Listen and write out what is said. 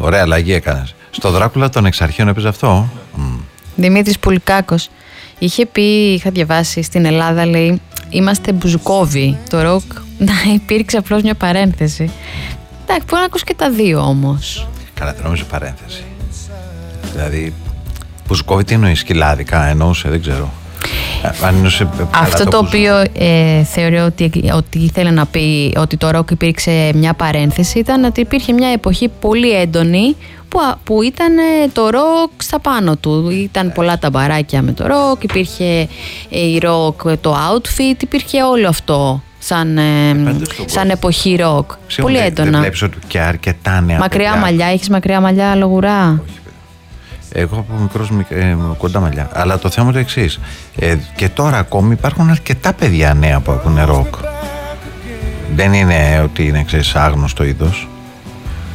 Ωραία αλλαγή έκανες. Στο Δράκουλα των Εξαρχείων έπαιζε αυτό. Δημήτρης Πουλικάκος. Είχε πει, είχα διαβάσει, στην Ελλάδα λέει, είμαστε μπουζουκόβοι. Το ροκ να υπήρξε απλώς μια παρένθεση. Εντάξει, μπορεί να ακούσει και τα δύο όμως. Καλά, δεν νόμιζε παρένθεση. Δηλαδή, μπουζουκόβι τι εννοεί, σκυλάδικα εννοούσε, δεν ξέρω. Αυτό το οποίο θεωρώ ότι ήθελε να πει ότι το ροκ υπήρξε μια παρένθεση ήταν ότι υπήρχε μια εποχή πολύ έντονη που ήταν το ροκ στα πάνω του. Ήταν πολλά τα μπαράκια με το ροκ, υπήρχε η ροκ, το outfit, υπήρχε όλο αυτό σαν εποχή ροκ. Πολύ έντονα. Δεν βλέπεις ότι και αρκετά νέα μακριά παιδιά. μαλλιά, έχεις μακριά μαλλιά, λογουρά? Όχι. Εγώ από μικρός κοντά μαλλιά. Αλλά το θέμα είναι το εξής. Και τώρα ακόμη υπάρχουν αρκετά παιδιά νέα που ακούνε ροκ. Δεν είναι ότι είναι άγνωστο είδος.